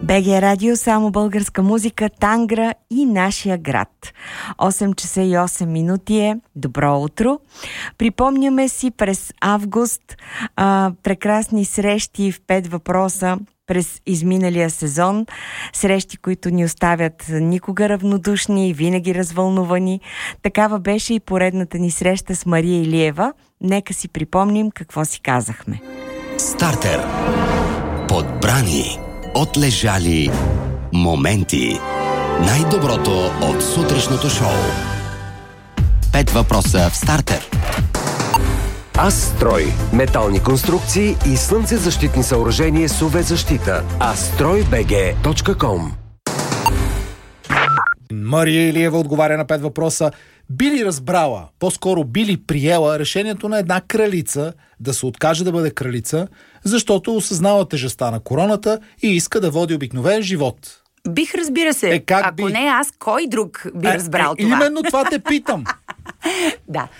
БГ Радио, само българска музика, Тангра и нашия град. 8 часа и 8 минути е. Добро утро. Припомняме си през август прекрасни срещи в 5 въпроса през изминалия сезон. Срещи, които ни оставят никога равнодушни и винаги развълнувани. Такава беше и поредната ни среща с Мария Илиева. Нека си припомним какво си казахме. Стартер. Подбрани, отлежали моменти. Най-доброто от сутрешното шоу. 5 въпроса в Стартер. Астрой. Метални конструкции и слънцезащитни съоръжения с UV-защита. astroybg.com. Мария Илиева отговаря на 5 въпроса. Би ли разбрала, по-скоро би ли приела решението на една кралица да се откаже да бъде кралица, защото осъзнава тежестта на короната и иска да води обикновен живот? Бих, разбира се. Ако не аз, кой друг би разбрал това? Именно това те питам. Да.